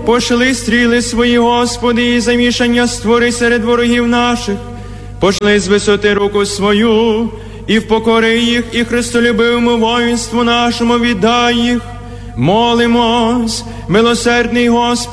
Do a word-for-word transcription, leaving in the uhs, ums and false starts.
пошли стріли свої, Господи, і замішання створи серед ворогів наших. Пошли з висоти руку свою, і впокори їх, і христолюбивому воїнству нашому віддай їх. Молимось, милосердний Господи,